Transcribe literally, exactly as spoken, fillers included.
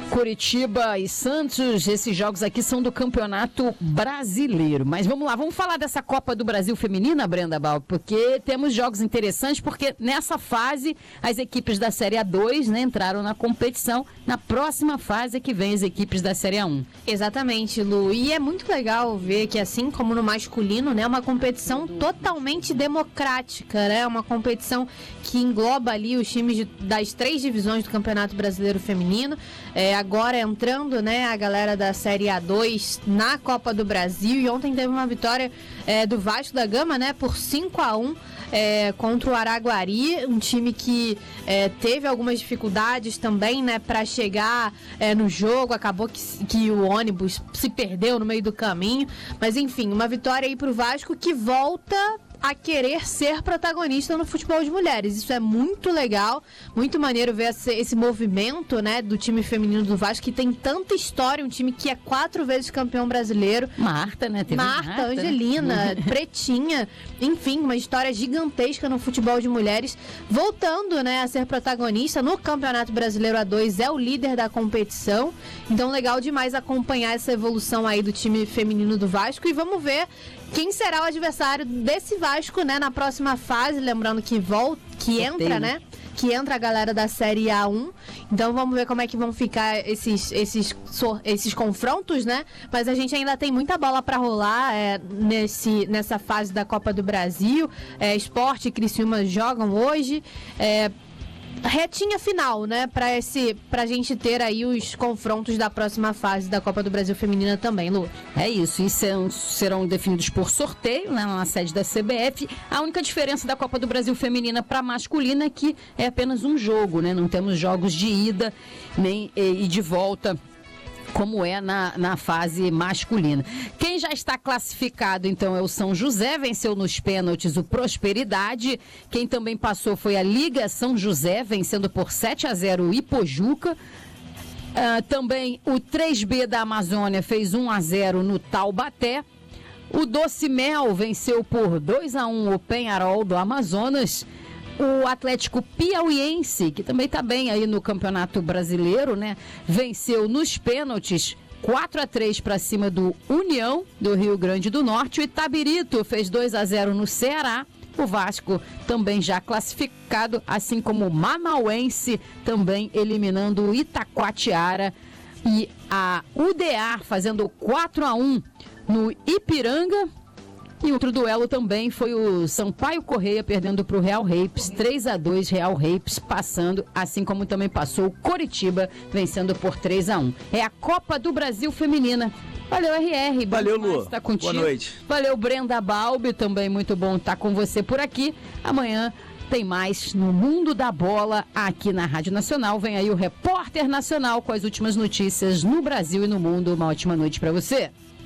Curitiba e Santos, esses jogos aqui são do Campeonato Brasileiro. Mas vamos lá, vamos falar dessa Copa do Brasil Feminina, Brenda Bal, porque temos jogos interessantes, porque nessa fase as equipes da Série A dois, né, entraram na competição. Na próxima fase é que vem as equipes da Série A um. Exatamente, Lu. E é muito legal ver que, assim como no masculino, né, uma competição totalmente democrática, né? Uma competição que engloba ali os times de, das três divisões do Campeonato Brasileiro Feminino. É, agora entrando, né, a galera da Série A dois na Copa do Brasil. E ontem teve uma vitória é, do Vasco da Gama, né, por cinco a um é, contra o Araguari, um time que é, teve algumas dificuldades também, né, para chegar é, no jogo. Acabou que, que o ônibus se perdeu no meio do caminho, mas enfim, uma vitória aí pro Vasco, que volta a querer ser protagonista no futebol de mulheres. Isso é muito legal, muito maneiro ver esse, esse movimento, né, do time feminino do Vasco, que tem tanta história, um time que é quatro vezes campeão brasileiro. Marta, né? Teve Marta, Marta, Angelina, né? Pretinha, enfim, uma história gigantesca no futebol de mulheres, voltando, né, a ser protagonista no Campeonato Brasileiro A dois, é o líder da competição. Então, legal demais acompanhar essa evolução aí do time feminino do Vasco, e vamos ver quem será o adversário desse Vasco, né, na próxima fase. Lembrando que volta, que entra, né, que entra a galera da Série A um. Então vamos ver como é que vão ficar esses, esses, esses confrontos, né? Mas a gente ainda tem muita bola para rolar é, nesse, nessa fase da Copa do Brasil. É, Sport e Criciúma jogam hoje. É, retinha final, né, para esse, pra gente ter aí os confrontos da próxima fase da Copa do Brasil Feminina também, Lu. É isso, e serão, serão definidos por sorteio, né, na sede da C B F. A única diferença da Copa do Brasil Feminina para masculina é que é apenas um jogo, né, não temos jogos de ida nem e, e de volta, como é na, na fase masculina. Quem já está classificado, então, é o São José, venceu nos pênaltis o Prosperidade. Quem também passou foi a Liga São José, vencendo por sete a zero o Ipojuca. Uh, também o três B da Amazônia fez um a zero no Taubaté. O Doce Mel venceu por dois a um o Penharol do Amazonas. O Atlético Piauiense, que também está bem aí no Campeonato Brasileiro, né, venceu nos pênaltis quatro a três para cima do União do Rio Grande do Norte. O Itabirito fez dois a zero no Ceará. O Vasco também já classificado, assim como o Manauense também eliminando o Itacoatiara. E a U D A fazendo quatro a um no Ipiranga. E outro duelo também foi o Sampaio Correia perdendo para o Real Rapes, três a dois, Real Rapes passando, assim como também passou o Coritiba, vencendo por três a um. É a Copa do Brasil Feminina. Valeu, R R. Valeu, Lu. Tá contigo. Boa noite. Valeu, Brenda Balbi, também muito bom estar com você por aqui. Amanhã tem mais no Mundo da Bola aqui na Rádio Nacional. Vem aí o Repórter Nacional com as últimas notícias no Brasil e no mundo. Uma ótima noite para você.